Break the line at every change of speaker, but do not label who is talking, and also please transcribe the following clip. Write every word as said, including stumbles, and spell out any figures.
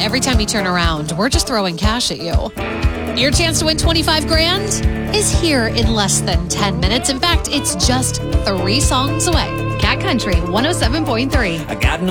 every time you turn around, we're just throwing cash at you. Your chance to win twenty-five grand is here in less than ten minutes. In fact, it's just three songs away. Cat Country one oh seven point three.
I got no